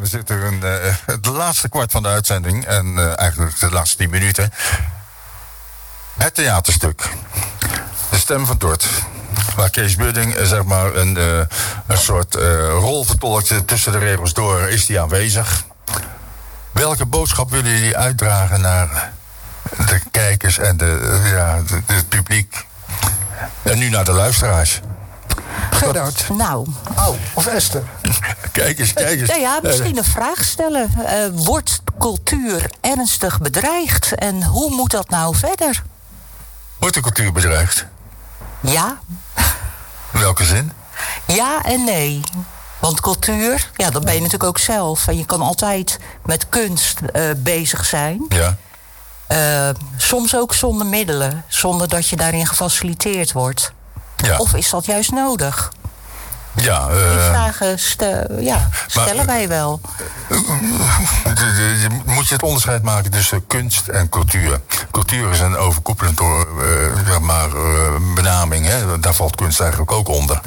zitten in het laatste kwart van de uitzending. En eigenlijk de laatste 10 minuten. Het theaterstuk. De Stem van Dort. Waar Kees Budding zeg maar een soort rol vertolkt tussen de regels door. Is die aanwezig? Welke boodschap willen jullie uitdragen naar de kijkers en het publiek? En nu naar de luisteraars. Gerard. Nou. Of Esther. Kijk eens. Nou ja, misschien een vraag stellen. Wordt cultuur ernstig bedreigd? En hoe moet dat nou verder? Wordt de cultuur bedreigd? Ja. In welke zin? Ja en nee. Want cultuur, ja, dat ben je natuurlijk ook zelf. En je kan altijd met kunst bezig zijn. Ja. Soms ook zonder middelen. Zonder dat je daarin gefaciliteerd wordt. Ja. Of is dat juist nodig? Ja, die vragen stellen wij wel. Moet je het onderscheid maken tussen kunst en cultuur? Cultuur is een overkoepelend benaming. Hè? Daar valt kunst eigenlijk ook onder.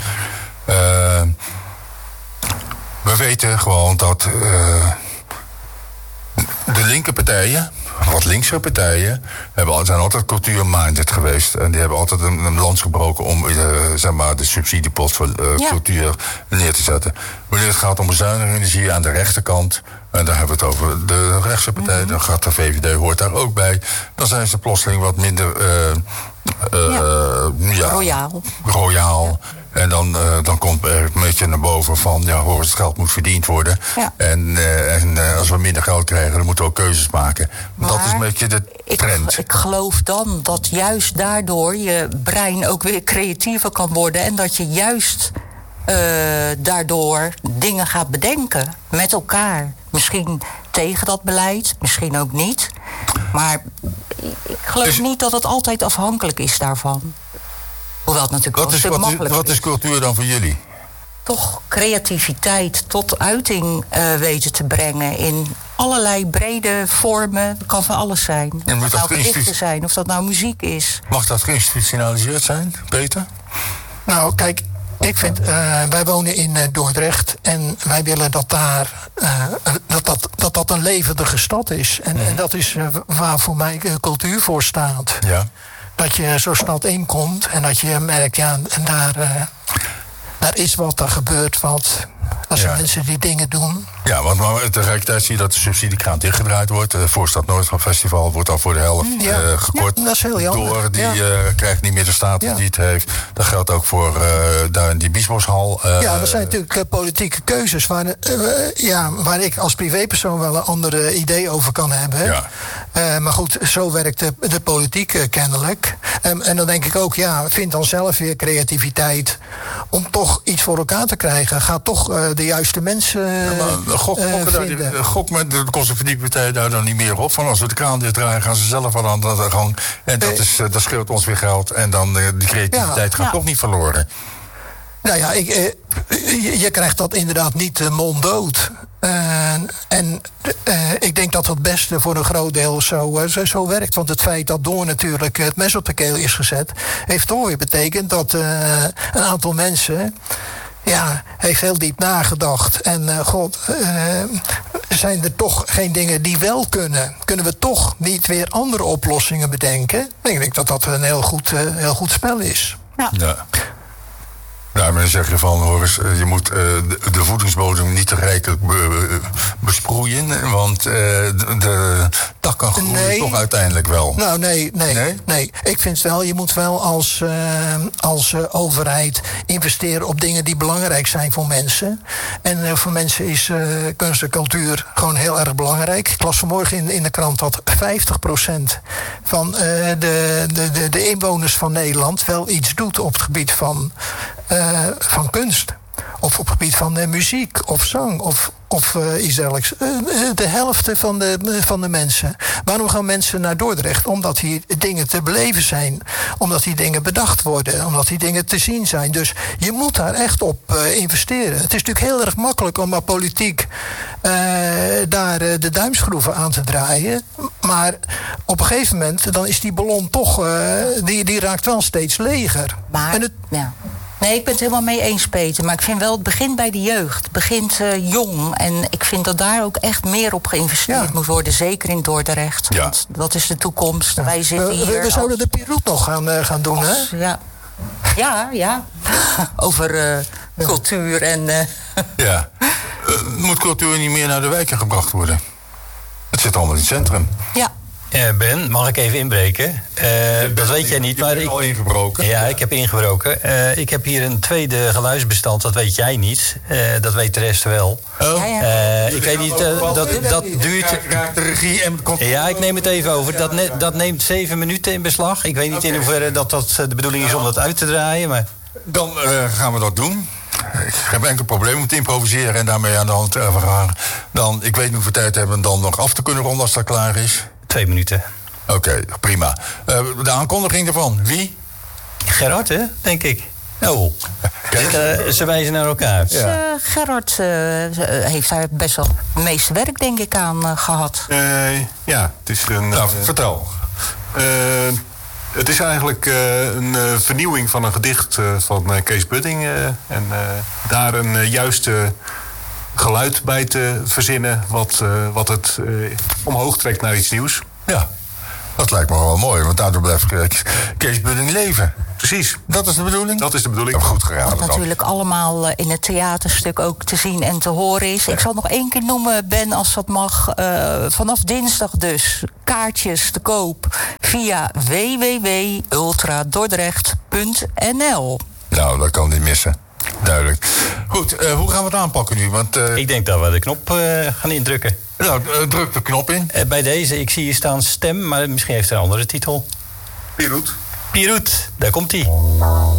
We weten gewoon dat de linker partijen, wat linkse partijen, zijn altijd cultuur-minded geweest. En die hebben altijd een lans gebroken om de subsidiepot voor cultuur neer te zetten. Wanneer het gaat om bezuinigingen, zie je aan de rechterkant, en daar hebben we het over de rechtse partijen, dan gaat de VVD, hoort daar ook bij. Dan zijn ze plotseling wat minder royaal. En dan komt er een beetje naar boven van, het geld moet verdiend worden. Ja. En als we minder geld krijgen, dan moeten we ook keuzes maken. Maar dat is een beetje de trend. Ik geloof dan dat juist daardoor je brein ook weer creatiever kan worden. En dat je juist daardoor dingen gaat bedenken met elkaar. Misschien tegen dat beleid, misschien ook niet. Maar ik geloof niet dat het altijd afhankelijk is daarvan. Hoewel het natuurlijk wel een stuk makkelijker is. Wat is cultuur dan voor jullie? Toch creativiteit tot uiting weten te brengen in allerlei brede vormen. Het kan van alles zijn. Of dat nou gedichten zijn, of dat nou muziek is. Mag dat geïnstitutionaliseerd zijn, Peter? Nou, kijk, ik vind, wij wonen in Dordrecht en wij willen dat dat een levendige stad is. En dat is waar voor mij cultuur voor staat. Ja. Dat je zo stad inkomt en dat je merkt, en daar is wat, daar gebeurt wat. Dat zijn mensen die dingen doen. Ja, want tegelijkertijd zie je dat de subsidiekraan dichtgedraaid wordt. Voorstad Noordfestival wordt al voor de helft gekort. Ja, dat is heel jammer. Door, die krijgt niet meer de status die het heeft. Dat geldt ook voor daar in die Biesboshal. Dat zijn natuurlijk politieke keuzes waar ik als privépersoon wel een andere idee over kan hebben. Ja. Maar goed, zo werkt de politiek kennelijk. En dan denk ik ook, vind dan zelf weer creativiteit om toch iets voor elkaar te krijgen. Ga toch de juiste mensen gok met de conservatieve partij daar dan niet meer op. Van als we de kraan dichtdraaien, gaan ze zelf wel aan de gang. En dat scheelt ons weer geld. En dan die creativiteit gaat toch niet verloren. Nou ja, je krijgt dat inderdaad niet monddood. Ik denk dat het beste voor een groot deel zo werkt. Want het feit dat door natuurlijk het mes op de keel is gezet, heeft toch weer betekend dat een aantal mensen heeft heel diep nagedacht. En zijn er toch geen dingen die wel kunnen? Kunnen we toch niet weer andere oplossingen bedenken? Ik denk dat dat een heel goed spel is. Ja. Nou, maar dan zeg je van, Horus, je moet de voedingsbodem niet te rijkelijk besproeien, want de takken groeien toch uiteindelijk wel. Nou, nee. Ik vind wel, je moet wel als overheid investeren op dingen die belangrijk zijn voor mensen. En voor mensen is kunst en cultuur gewoon heel erg belangrijk. Ik las vanmorgen in de krant dat 50% van de inwoners van Nederland wel iets doet op het gebied van kunst. Of op het gebied van muziek of zang of iets dergelijks. De helft van de mensen. Waarom gaan mensen naar Dordrecht? Omdat hier dingen te beleven zijn. Omdat die dingen bedacht worden. Omdat die dingen te zien zijn. Dus je moet daar echt op investeren. Het is natuurlijk heel erg makkelijk om maar politiek daar de duimschroeven aan te draaien. Maar op een gegeven moment dan is die ballon toch, die raakt wel steeds leger. Maar, Nee, ik ben het helemaal mee eens, Peter. Maar ik vind wel, het begint bij de jeugd. Het begint jong. En ik vind dat daar ook echt meer op geïnvesteerd moet worden. Zeker in Dordrecht. Ja. Want dat is de toekomst. Ja. Wij zitten hier... We zouden de Piroet nog gaan doen, hè? Ja. Over cultuur en... Ja. Moet cultuur niet meer naar de wijken gebracht worden? Het zit allemaal in het centrum. Ja. Ben, mag ik even inbreken? Dat weet jij niet, maar ik heb al ingebroken. Ja, ik heb ingebroken. Ik heb hier een tweede geluidsbestand, dat weet jij niet. Dat weet de rest wel. Oh. Ik weet niet, dat duurt... Raakt de regie en... Ja, ik neem het even over. Dat neemt 7 minuten in beslag. Ik weet niet in hoeverre dat de bedoeling is om dat uit te draaien, maar... Dan gaan we dat doen. Ik heb enkel probleem om te improviseren en daarmee aan de hand gaan. Dan, ik weet niet hoeveel tijd hebben we dan nog af te kunnen ronden als dat klaar is. 2 minuten. Oké, prima. De aankondiging ervan, wie? Gerard, hè, denk ik. Oh, ze wijzen naar elkaar. Ja. Gerard heeft daar best wel het meeste werk, denk ik, aan gehad. Ja, het is een... Nou, vertel. Het is eigenlijk een vernieuwing van een gedicht van Kees Budding. En daar een juiste geluid bij te verzinnen... wat het omhoog trekt naar iets nieuws. Ja, dat lijkt me wel mooi, want daardoor blijft Kees Budding leven. Precies. Dat is de bedoeling? Dat is de bedoeling. Ik heb goed geraden. Wat natuurlijk allemaal in het theaterstuk ook te zien en te horen is. Ik zal nog 1 keer noemen, Ben, als dat mag. Vanaf dinsdag dus. Kaartjes te koop via www.ultradordrecht.nl. Nou, dat kan niet missen. Duidelijk. Goed, hoe gaan we het aanpakken nu? Want, ik denk dat we de knop gaan indrukken. Nou, druk de knop in. Bij deze, ik zie hier staan stem, maar misschien heeft hij een andere titel. Piroet. Piroet, daar komt hij.